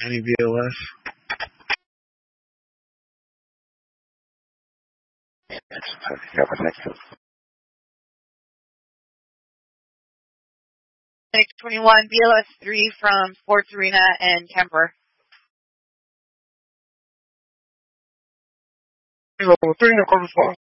Any BLS? Next 21, BLS 3 from Sports Arena and Kemper. 3 in the quarter 4.